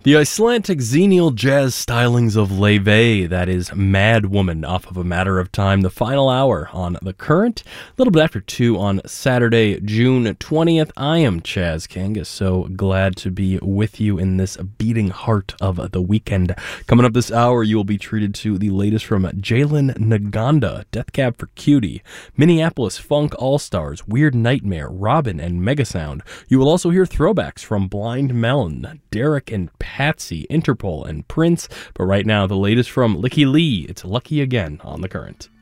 The Icelandic xenial jazz stylings of Leve, that is Mad Woman, off of A Matter of Time, the final hour on The Current, a little bit after 2 on Saturday, June 20th. I am Chaz Kangas, so glad to be with you in this beating heart of the weekend. Coming up this hour, you will be treated to the latest from Jalen Naganda, Death Cab for Cutie, Minneapolis Funk All-Stars, Weird Nightmare, Robin, and Megasound. You will also hear throwbacks from Blind Melon, Derek and Patsy, Interpol, and Prince. But right now, the latest from Licky Lee. It's Lucky Again on The Current.